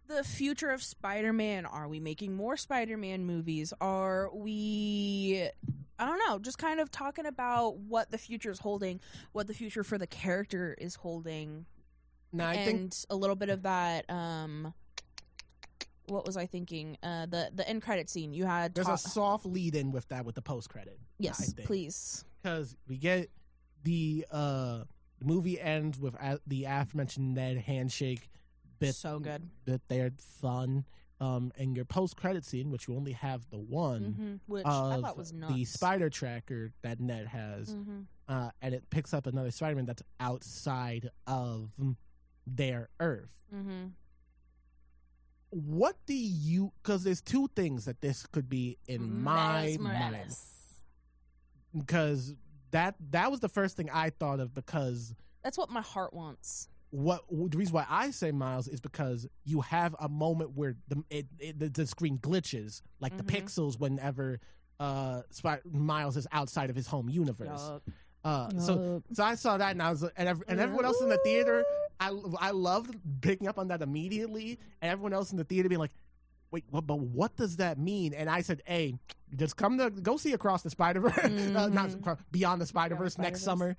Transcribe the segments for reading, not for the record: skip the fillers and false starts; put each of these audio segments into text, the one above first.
the future of Spider-Man. Are we making more Spider-Man movies? Are we, I don't know, just kind of talking about what the future is holding, what the future for the character is holding. Now, I think a little bit of that, what was I thinking? The end credit scene. You had there's a soft lead in with that with the post credit. Yes, please. Because we get the movie ends with the aforementioned Ned handshake bit. So good. Bit there, fun. And your post credit scene, which you only have the one, which I thought was nuts. The spider tracker that Ned has, and it picks up another Spider-Man that's outside of their Earth. What do you? Because there's two things that this could be in my mind. Because that was the first thing I thought of, because that's what my heart wants. The reason why I say Miles is because you have a moment where the screen glitches, like the pixels whenever Miles is outside of his home universe. So I saw that, and I was, and everyone else in the theater, I loved picking up on that immediately, and everyone else in the theater being like, "Wait, but what does that mean?" And I said, "Hey, just go see Across the Spider-Verse, not Beyond the Spider-Verse next summer."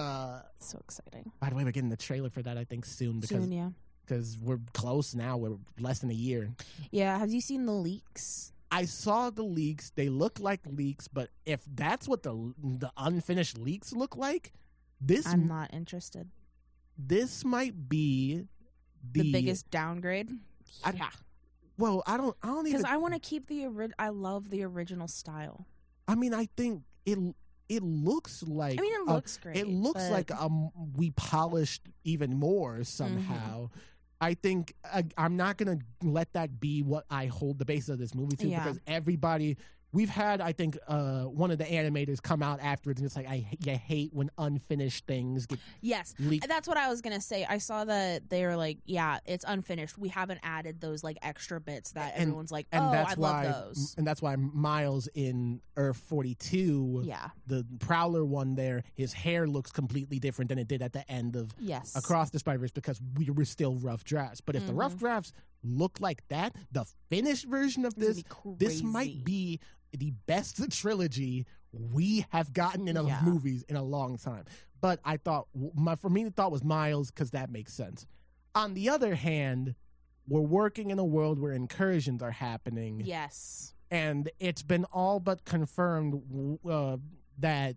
So exciting! By the way, we're getting the trailer for that, I think, soon because we're close now. We're less than a year. Yeah, have you seen the leaks? I saw the leaks. They look like leaks, but if that's what the unfinished leaks look like, I'm not interested. This might be the biggest downgrade. Yeah. Well, I don't because I want to keep I love the original style. I mean, I think it looks like. I mean, it looks great. It looks like we polished even more somehow. I think I'm not going to let that be what I hold the basis of this movie to, because everybody... We've had, I think, one of the animators come out afterwards and it's like, I hate when unfinished things get leaked. That's what I was going to say. I saw that they were like, yeah, it's unfinished. We haven't added those like extra bits that everyone's like, I love those. And that's why Miles in Earth 42, the Prowler one there, his hair looks completely different than it did at the end of Across the Spider-Verse, because we were still rough drafts. But if the rough drafts look like that, the finished version of this might be the best trilogy we have gotten in movies in a long time. But I thought, for me, the thought was Miles, because that makes sense. On the other hand, we're working in a world where incursions are happening. Yes. And it's been all but confirmed that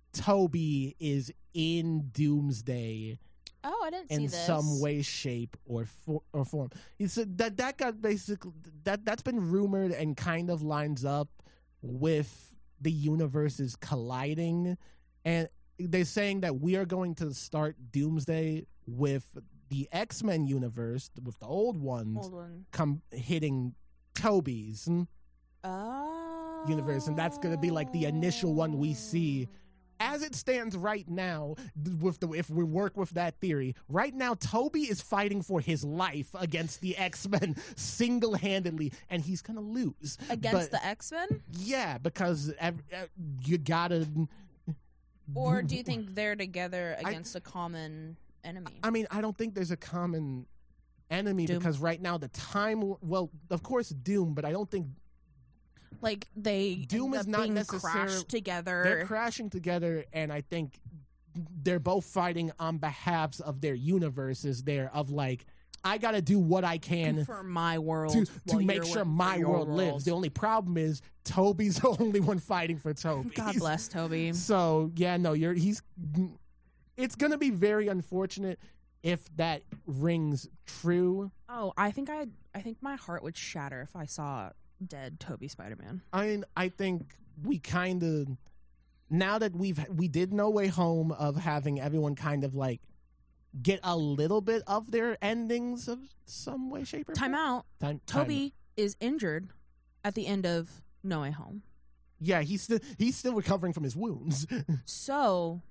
Toby is in Doomsday. Oh, I didn't see this. In some way, shape, or form. He said that got basically that's been rumored and kind of lines up with the universes colliding, and they're saying that we are going to start Doomsday with the X-Men universe, with the old ones, hitting Toby's universe, and that's going to be like the initial one we see. As it stands right now, if we work with that theory, right now Toby is fighting for his life against the X-Men single-handedly, and he's gonna lose against the X-Men. Yeah, because you gotta. Or do you think they're together against a common enemy? I mean, I don't think there's a common enemy Doom. Because right now the time. Well, of course Doom, but I don't think. Like Doom is not necessarily together. They're crashing together, and I think they're both fighting on behalf of their universes. There of like, I got to do what I can for my world to make sure my world lives. The only problem is Toby's the only one fighting for Toby. God bless Toby. So yeah, no, it's gonna be very unfortunate if that rings true. Oh, I think my heart would shatter if I saw dead Toby Spider-Man. I think we kind of, now that we did No Way Home, of having everyone kind of like get a little bit of their endings of some way, shape, or form. Toby is injured at the end of No Way Home. Yeah, he's still recovering from his wounds. So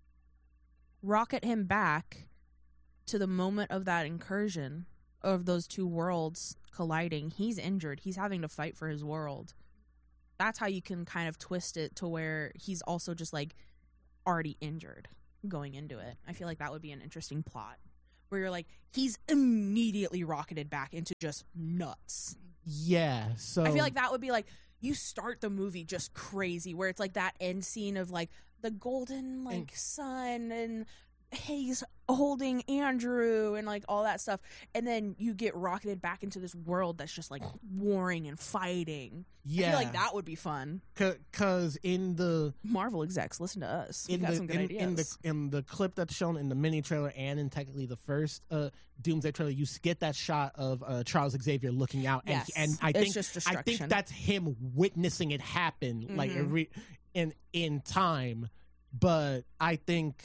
rocket him back to the moment of that incursion of those two worlds colliding. He's injured. He's having to fight for his world. That's how you can kind of twist it to where he's also just like already injured going into it. I feel like that would be an interesting plot where you're like, he's immediately rocketed back into just nuts. Yeah, so I feel like that would be like, you start the movie just crazy, where it's like that end scene of like the golden like sun and Hayes holding Andrew and like all that stuff, and then you get rocketed back into this world that's just like warring and fighting. I feel like that would be fun. Cause in the Marvel execs, listen to us. We got some good ideas. In the clip that's shown in the mini trailer and in technically the first Doomsday trailer, you get that shot of Charles Xavier looking out, and I think that's him witnessing it happen, like in time. But I think.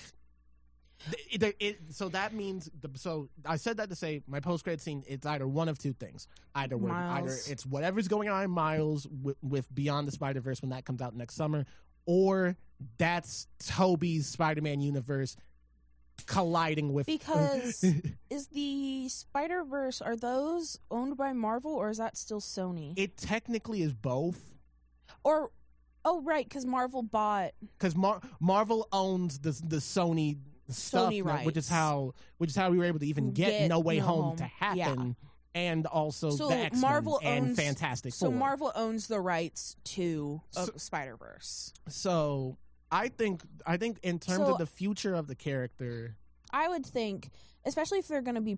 So that means so I said that to say my post-credit scene, it's either one of two things. Either it's whatever's going on in Miles with Beyond the Spider-Verse when that comes out next summer, or that's Tobey's Spider-Man universe colliding with, because is the Spider-Verse, are those owned by Marvel or is that still Sony? It technically is both. Or right, because Marvel bought, because Marvel owns the Sony stuff, rights, which is how we were able to even get No Way Home to happen, and also the X-Men Marvel and Fantastic Four. So Marvel owns the rights to Spider-Verse. So I think in terms of the future of the character, I would think, especially if they're going to be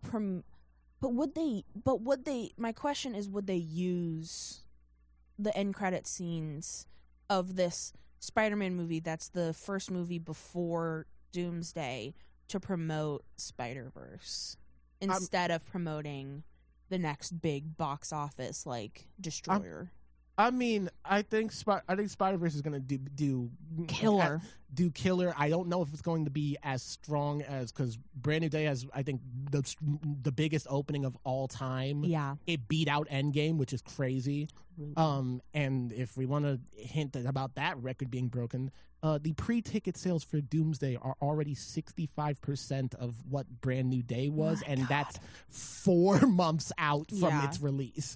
my question is, would they use the end credit scenes of this Spider-Man movie that's the first movie before Doomsday to promote Spider-Verse instead of promoting the next big box office like Destroyer? I mean, I think Spider-Verse is going to do killer. I don't know if it's going to be as strong as, because Brand New Day has, I think, the biggest opening of all time. Yeah, it beat out Endgame, which is crazy. And if we want to hint about that record being broken, the pre-ticket sales for Doomsday are already 65% of what Brand New Day was, and that's 4 months out from its release.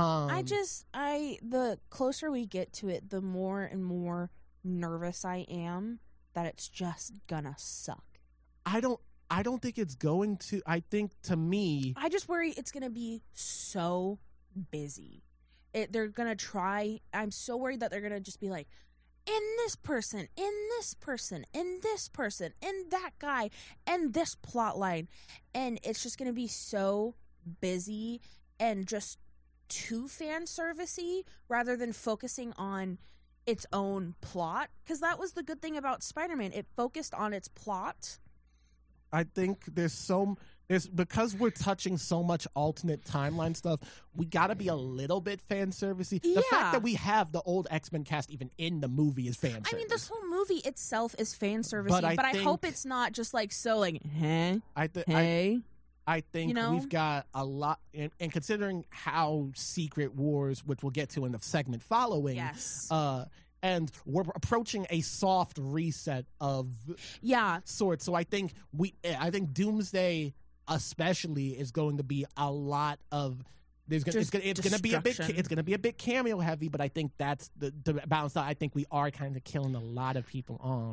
The closer we get to it, the more and more nervous I am that it's just gonna suck. I don't think it's going to. I think, to me, I just worry it's gonna be so busy. They're gonna try. I'm so worried that they're gonna just be like, and this person, and this person, and this person, and that guy, and this plot line. And it's just going to be so busy and just too fan servicey rather than focusing on its own plot. Because that was the good thing about Spider-Man. It focused on its plot. I think because we're touching so much alternate timeline stuff, we got to be a little bit fan servicey. The fact that we have the old X-Men cast even in the movie is fan service. I mean, this whole movie itself is fan servicey, but I hope it's not just like so like, hey. I think we've got a lot, and considering how Secret Wars, which we'll get to in the segment following, and we're approaching a soft reset of sorts. So I think Doomsday especially is going to be a lot of it's going to be a bit cameo heavy, but I think that's the balance that I think we are kind of killing a lot of people off.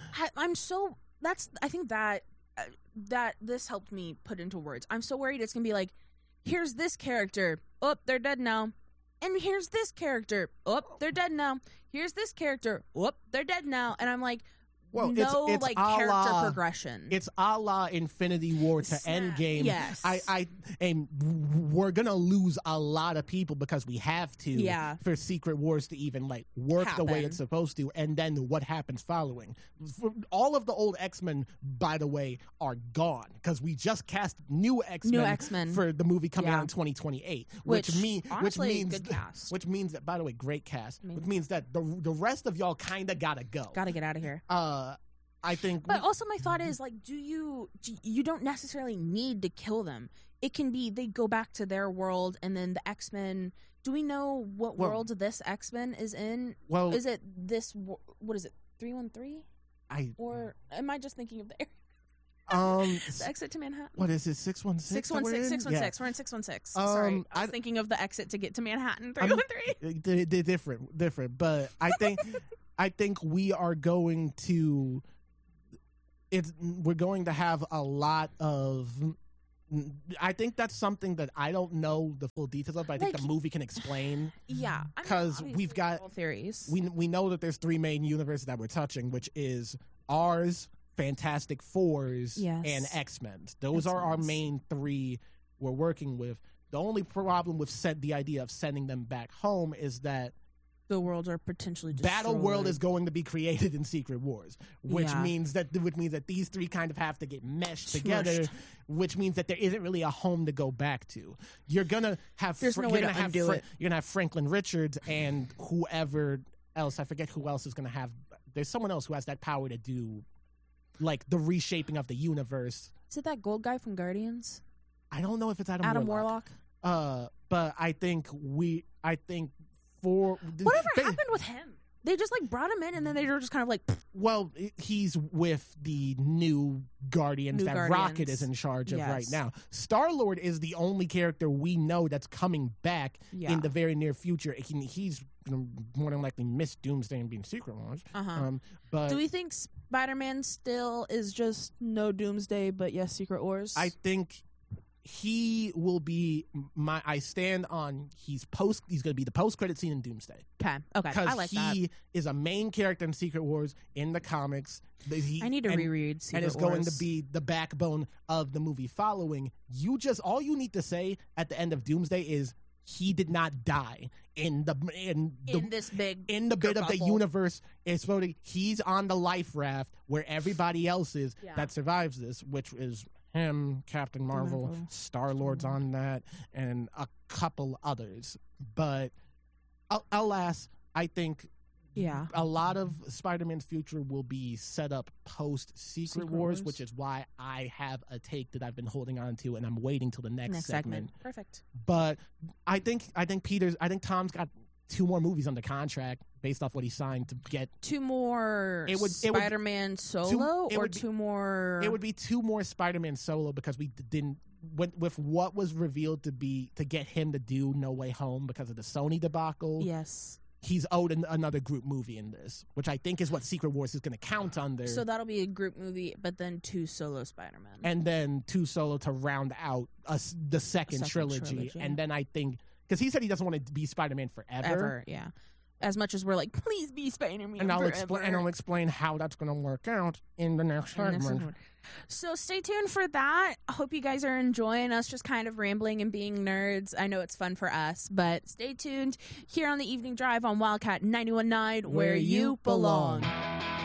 I think that this helped me put into words. I'm so worried it's going to be like, here's this character, oh, they're dead now. And here's this character, oh, they're dead now. Here's this character, oh, they're dead now. And I'm like, it's character progression. It's a la Infinity War to Endgame. Yes. And we're gonna lose a lot of people because we have to for Secret Wars to even work the way it's supposed to. And then what happens following? All of the old X-Men, by the way, are gone because we just cast new X-Men for the movie coming out in 2028, which means good cast. Which means that, by the way, great cast. Which means that the rest of y'all kind of gotta go. Gotta get out of here. I think, but also my thought is you don't necessarily need to kill them. It can be they go back to their world, and then the X-Men. Do we know what world this X-Men is in? Well, is it this? What is it? 313? Or am I just thinking of the the exit to Manhattan? What is it? 616? 616. Yeah. We're in 616. Sorry, I was thinking of the exit to get to Manhattan. 313. They're different. But I think we are going to. We're going to have a lot of I think that's something that I don't know the full details of, but I think the movie can explain. Yeah. Because we've got theories. We know that there's 3 main universes that we're touching, which is ours, Fantastic Fours, and X-Men. Those are our main 3 we're working with. The only problem with the idea of sending them back home is that the worlds are potentially destroyed. Battle World is going to be created in Secret Wars, which means that these 3 kind of have to get meshed together, which means that there isn't really a home to go back to. You're gonna have no way to undo it. You're gonna have Franklin Richards and whoever else. I forget who else is gonna have. There's someone else who has that power to do like the reshaping of the universe. Is it that gold guy from Guardians? I don't know if it's Adam Warlock. But I think whatever happened with him? They just like brought him in and then they were just kind of like, well, he's with the new Guardians Rocket is in charge of right now. Star-Lord is the only character we know that's coming back in the very near future. He's more than likely miss Doomsday and being Secret Wars. But do we think Spider-Man still is just no Doomsday but yes Secret Wars? I think he will be I stand on he's going to be the post-credit scene in Doomsday. Okay, I like that. He is a main character in Secret Wars in the comics. I need to reread Secret Wars. And is going to be the backbone of the movie following. All you need to say at the end of Doomsday is he did not die in the bit of the universe. It's he's on the life raft where everybody else is that survives this, which is him, Captain Marvel, Star-Lord's on that, and a couple others. But alas, I think a lot of Spider-Man's future will be set up post-Secret Wars, which is why I have a take that I've been holding on to, and I'm waiting till the next segment. Perfect. But I think Tom's got 2 more movies under contract based off what he signed to get 2 more Spider-Man solo, or 2 more. It would be 2 more Spider-Man solo because we didn't with what was revealed to get him to do No Way Home because of the Sony debacle. Yes. He's owed another group movie in this, which I think is what Secret Wars is going to count under. So that'll be a group movie, but then 2 solo Spider-Man. And then 2 solo to round out the second trilogy. And then I think, because he said he doesn't want to be Spider-Man forever. As much as we're like, please be Spider-Man and I'll explain how that's going to work out in the next segment. So stay tuned for that. I hope you guys are enjoying us just kind of rambling and being nerds. I know it's fun for us, but stay tuned here on the Evening Drive on Wildcat 91.9, where you belong.